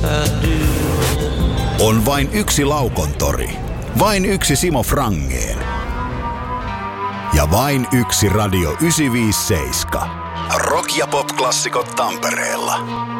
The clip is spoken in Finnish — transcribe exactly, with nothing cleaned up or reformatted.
On vain yksi Laukontori, vain yksi Simo Frangén ja vain yksi Radio yhdeksänsataaviisikymmentäseitsemän. Rock- ja pop-klassikot Tampereella.